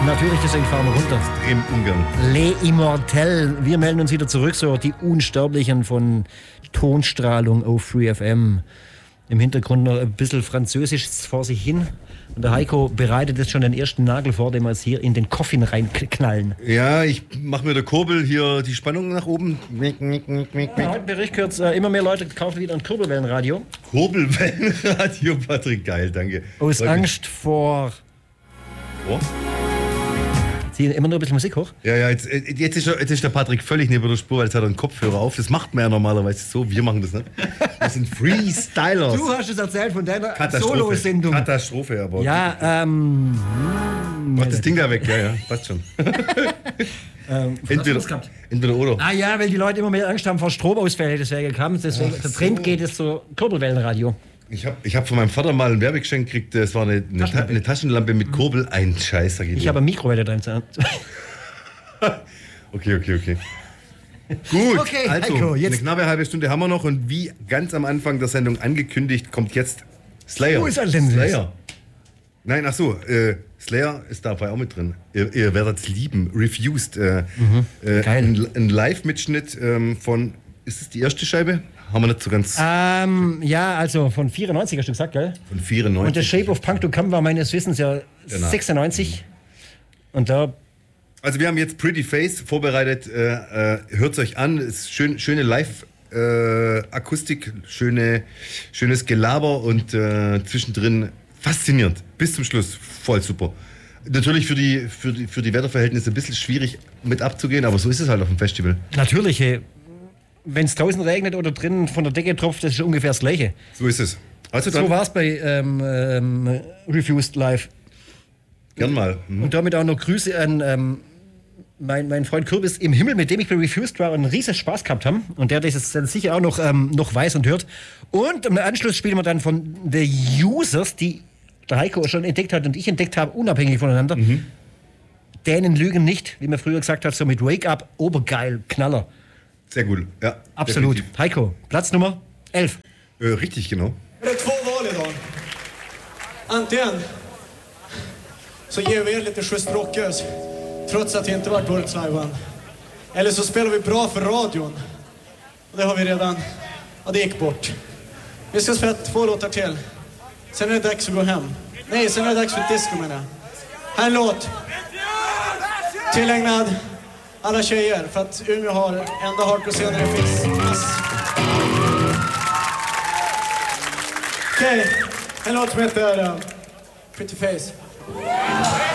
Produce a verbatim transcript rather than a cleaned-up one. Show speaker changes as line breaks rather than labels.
Natürlich, deswegen fahren wir runter.
Im Umgang.
Les Immortels. Wir melden uns wieder zurück, so die Unsterblichen von Tonstrahlung auf Free F M. Im Hintergrund noch ein bisschen Französisch vor sich hin. Und der Heiko bereitet jetzt schon den ersten Nagel vor, den wir jetzt hier in den Coffin reinknallen.
Ja, ich mache mir der Kurbel hier die Spannung nach oben.
Ja, heute Bericht gehört, äh, immer mehr Leute kaufen wieder ein Kurbelwellenradio.
Kurbelwellenradio, Patrick, geil, danke.
Aus
Freut
Angst vor...
Oh?
Ziehen immer nur ein bisschen Musik hoch?
Ja, ja, jetzt, jetzt, ist, jetzt ist der Patrick völlig neben der Spur, weil jetzt hat er einen Kopfhörer auf. Das macht man ja normalerweise so, wir machen das nicht. Wir sind Freestylers.
Du hast es erzählt von deiner
Katastrophe.
Solo-Sendung.
Katastrophe, aber...
Ja, ähm...
Mach das Ding da weg, ja, ja, passt schon.
ähm,
entweder, entweder oder.
Ah ja, weil die Leute immer mehr Angst haben vor Stromausfällen, deswegen kam es. Deswegen,
Ach
der Trend
so.
geht jetzt zu Kurbelwellenradio.
Ich habe ich hab von meinem Vater mal ein Werbegeschenk gekriegt, das war eine, eine,
Taschenlampe.
Ta eine Taschenlampe mit Kurbel. Ein Scheiß, sag ich
Ich
dir.
habe eine Mikrowelle drin.
Okay, okay, okay. Gut,
Okay,
also
Heiko, jetzt-
eine knappe halbe Stunde haben wir noch und wie ganz am Anfang der Sendung angekündigt, kommt jetzt Slayer.
Wo ist er denn?
Slayer. Nein, ach so, äh, Slayer ist dabei auch mit drin. Ihr, ihr werdet es lieben. Refused. Äh, äh,
Geil.
Ein, ein Live-Mitschnitt ähm, von, ist es die erste Scheibe? Haben wir nicht so ganz
Ähm, ja, also von vierundneunzig hast du gesagt, gell?
von vierundneunzig.
Und der Shape of Punk to Come war meines Wissens ja
Danach.
sechsundneunzig. Und da,
Also wir haben jetzt Pretty Face vorbereitet. Äh, äh, hört's euch an. Ist schön, schöne Live-Akustik, schöne, schönes Gelaber und äh, zwischendrin faszinierend. Bis zum Schluss. Voll super. Natürlich für die, für die, für die Wetterverhältnisse ein bisschen schwierig mit abzugehen, aber so ist es halt auf dem Festival.
natürlich, wenn es draußen regnet oder drinnen von der Decke tropft, das ist ungefähr das Gleiche.
So ist es. Also dann,
So war es bei ähm, ähm, Refused Live.
gern mal. Mhm.
Und damit auch noch Grüße an ähm, mein, mein Freund Kürbis im Himmel, mit dem ich bei Refused war und einen riesen Spaß gehabt haben. Und der das jetzt dann sicher auch noch, ähm, noch weiß und hört. Und im Anschluss spielen wir dann von The Users, die der Heiko schon entdeckt hat und ich entdeckt habe, unabhängig voneinander.
Mhm.
Dänen lügen nicht, wie man früher gesagt hat, so mit Wake Up, obergeil, Knaller.
Sehr gut. Ja,
Absolut.
definitiv.
Heiko, Platz Nummer elf.
Äh, richtig, genau.
Det är två val idag. Antingen så ger vi er lite schysst rockös trots att det inte varit årets liveband. Eller så spelar vi bra för radion. Och det har vi redan. Ja, det gick bort. Vi ska spela två låtar till. Sen är det dags att gå hem. Nej, sen är det dags för disco menar jag. Här är en låt. Tillägnad alla tjejer för att Umeå har enda hardcore-scenen det finns. Okej, en låt som heter uh, Pretty Face.